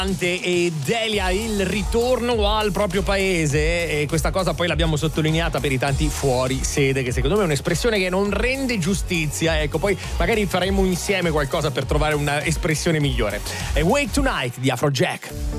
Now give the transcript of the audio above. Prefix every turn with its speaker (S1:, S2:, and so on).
S1: e Delia, il ritorno al proprio paese, e questa cosa poi l'abbiamo sottolineata per i tanti fuori sede, che secondo me è un'espressione che non rende giustizia. Ecco, poi magari faremo insieme qualcosa per trovare un'espressione migliore. E Wake Tonight di Afrojack.